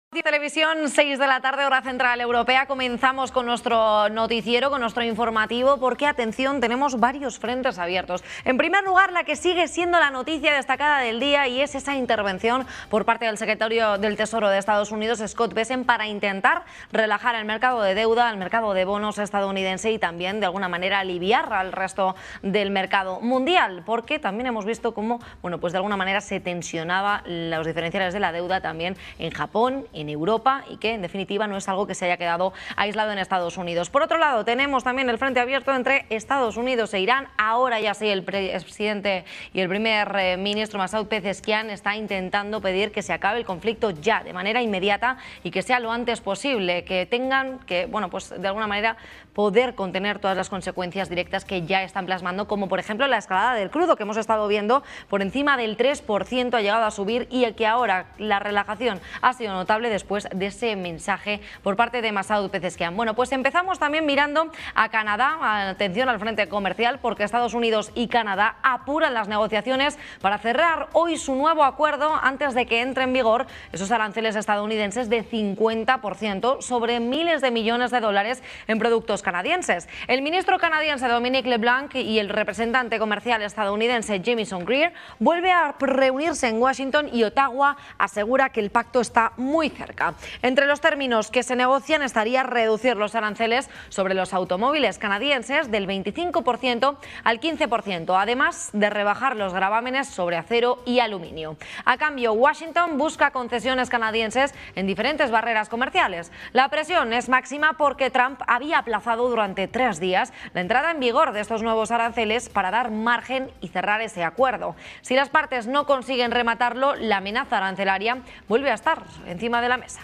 Televisión, 6 de la tarde, hora central europea. Comenzamos con nuestro noticiero, con nuestro informativo, porque, atención, tenemos varios frentes abiertos. En primer lugar, la que sigue siendo la noticia destacada del día, y es esa intervención por parte del secretario del Tesoro de Estados Unidos, Scott Bessent, para intentar relajar el mercado de deuda, el mercado de bonos estadounidense, y también, de alguna manera, aliviar al resto del mercado mundial, porque también hemos visto cómo, pues de alguna manera se tensionaba los diferenciales de la deuda también en Japón, en Europa, y que en definitiva no es algo que se haya quedado aislado en Estados Unidos. Por otro lado, tenemos también el frente abierto entre Estados Unidos e Irán. Ahora ya sí, el presidente y el primer ministro Masoud Pezeshkian está intentando pedir que se acabe el conflicto ya, de manera inmediata, y que sea lo antes posible, que tengan que, pues de alguna manera poder contener todas las consecuencias directas que ya están plasmando, como por ejemplo la escalada del crudo, que hemos estado viendo por encima del 3%, ha llegado a subir, y que ahora la relajación ha sido notable después de ese mensaje por parte de Masoud Pezeshkian. Pues empezamos también mirando a Canadá. Atención al frente comercial, porque Estados Unidos y Canadá apuran las negociaciones para cerrar hoy su nuevo acuerdo antes de que entre en vigor esos aranceles estadounidenses de 50% sobre miles de millones de dólares en productos canadienses. El ministro canadiense Dominic LeBlanc y el representante comercial estadounidense Jamieson Greer vuelve a reunirse en Washington, y Ottawa asegura que el pacto está muy cerca. Entre los términos que se negocian estaría reducir los aranceles sobre los automóviles canadienses del 25% al 15%, además de rebajar los gravámenes sobre acero y aluminio. A cambio, Washington busca concesiones canadienses en diferentes barreras comerciales. La presión es máxima porque Trump había aplazado durante 3 días la entrada en vigor de estos nuevos aranceles para dar margen y cerrar ese acuerdo. Si las partes no consiguen rematarlo, la amenaza arancelaria vuelve a estar encima de la mesa.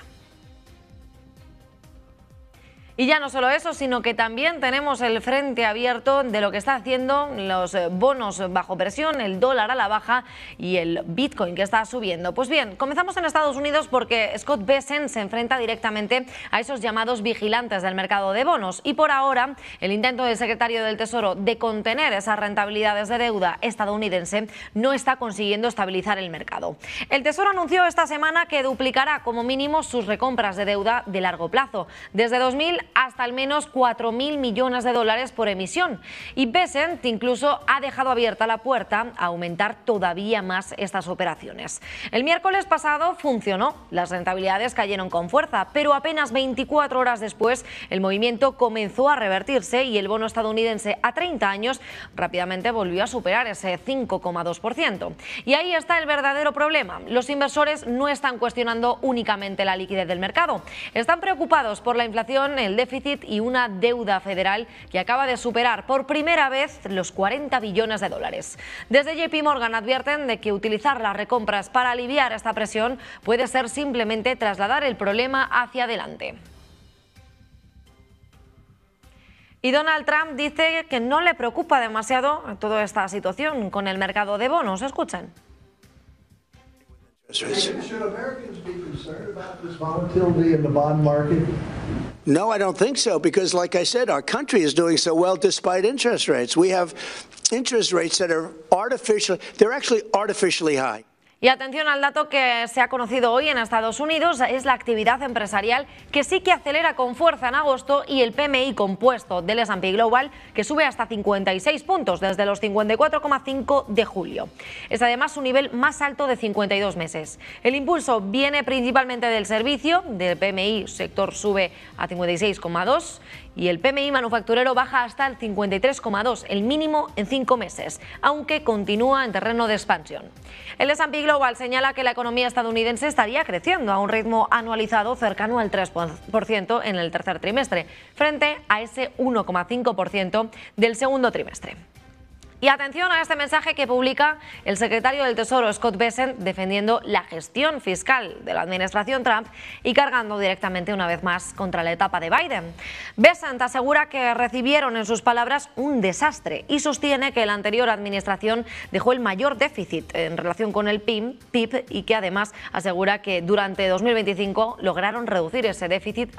Y ya no solo eso, sino que también tenemos el frente abierto de lo que está haciendo los bonos bajo presión, el dólar a la baja y el Bitcoin, que está subiendo. Pues bien, comenzamos en Estados Unidos, porque Scott Bessent se enfrenta directamente a esos llamados vigilantes del mercado de bonos, y por ahora el intento del secretario del Tesoro de contener esas rentabilidades de deuda estadounidense no está consiguiendo estabilizar el mercado. El Tesoro anunció esta semana que duplicará como mínimo sus recompras de deuda de largo plazo, desde 2000 hasta al menos 4.000 millones de dólares por emisión. Y Bessent incluso ha dejado abierta la puerta a aumentar todavía más estas operaciones. El miércoles pasado funcionó, las rentabilidades cayeron con fuerza, pero apenas 24 horas después el movimiento comenzó a revertirse, y el bono estadounidense a 30 años rápidamente volvió a superar ese 5,2%. Y ahí está el verdadero problema. Los inversores no están cuestionando únicamente la liquidez del mercado, están preocupados por la inflación, el déficit y una deuda federal que acaba de superar por primera vez los 40 billones de dólares. Desde JP Morgan advierten de que utilizar las recompras para aliviar esta presión puede ser simplemente trasladar el problema hacia adelante. Y Donald Trump dice que no le preocupa demasiado toda esta situación con el mercado de bonos. Escuchen. Should Americans be concerned about this volatility in the bond market? No, I don't think so, because like I said, our country is doing so well despite interest rates. We have interest rates that are they're actually artificially high. Y atención al dato que se ha conocido hoy en Estados Unidos, es la actividad empresarial, que sí que acelera con fuerza en agosto, y el PMI compuesto del S&P Global, que sube hasta 56 puntos desde los 54,5 de julio. Es además su nivel más alto de 52 meses. El impulso viene principalmente del servicio, del PMI sector sube a 56,2, y el PMI manufacturero baja hasta el 53,2, el mínimo en 5 meses, aunque continúa en terreno de expansión. El S&P Global señala que la economía estadounidense estaría creciendo a un ritmo anualizado cercano al 3% en el tercer trimestre, frente a ese 1,5% del segundo trimestre. Y atención a este mensaje que publica el secretario del Tesoro, Scott Bessent, defendiendo la gestión fiscal de la administración Trump y cargando directamente una vez más contra la etapa de Biden. Bessent asegura que recibieron, en sus palabras, un desastre, y sostiene que la anterior administración dejó el mayor déficit en relación con el PIB, y que además asegura que durante 2025 lograron reducir ese déficit